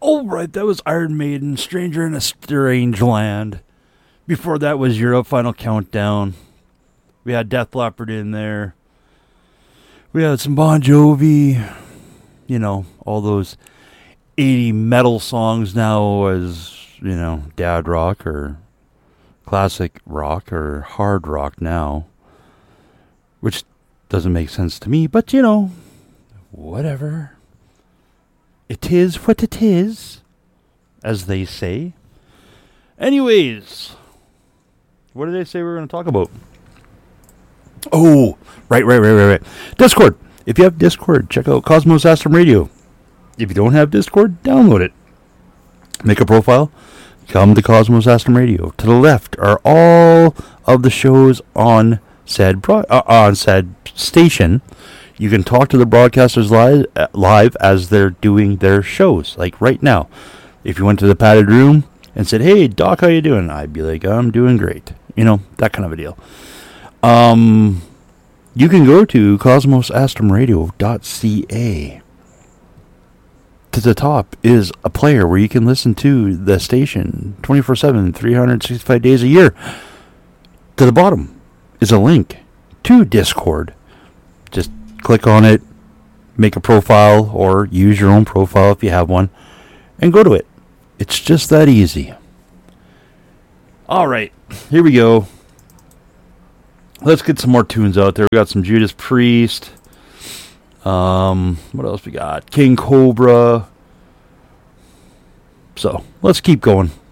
Oh, right, that was Iron Maiden, Stranger in a Strange Land. Before that was Europe, Final Countdown. We had Def Leppard in there. We had some Bon Jovi. You know, all those 80 metal songs now as, you know, dad rock or classic rock or hard rock now. Which doesn't make sense to me, but, you know, whatever. It is what it is, as they say. Anyways, what did they say we were going to talk about? Oh, right. Discord. If you have Discord, check out Cosmos Astrum Radio. If you don't have Discord, download it. Make a profile. Come to Cosmos Astrum Radio. To the left are all of the shows on said station. You can talk to the broadcasters live as they're doing their shows. Like right now, if you went to the padded room and said, "Hey, Doc, how you doing?" I'd be like, "I'm doing great." You know, that kind of a deal. You can go to cosmosastrumradio.ca. To the top is a player where you can listen to the station 24/7, 365 days a year. To the bottom is a link to Discord. Just click on it, make a profile, or use your own profile if you have one, and go to it. It's just that easy. All right, here we go. Let's get some more tunes out there. We got some Judas Priest. What else we got? King Cobra. So, let's keep going.